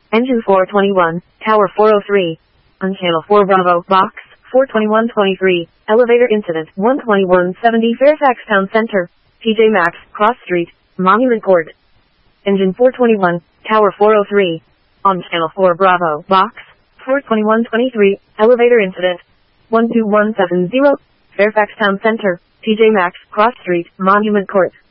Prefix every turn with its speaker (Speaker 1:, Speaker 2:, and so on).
Speaker 1: Engine 421, Tower 403. On Channel 4 Bravo, Box 42123. Elevator incident 12170 Fairfax Town Center. TJ Maxx, Cross Street, Monument Court. Engine 421, Tower 403. On Channel 4 Bravo, Box 42123. Elevator incident 12170 Fairfax Town Center. TJ Maxx, Cross Street, Monument Court.